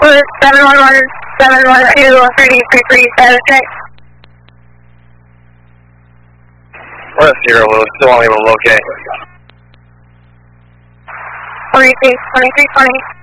711, 712, 3337. We're at 0, we're still unable to locate. 2320.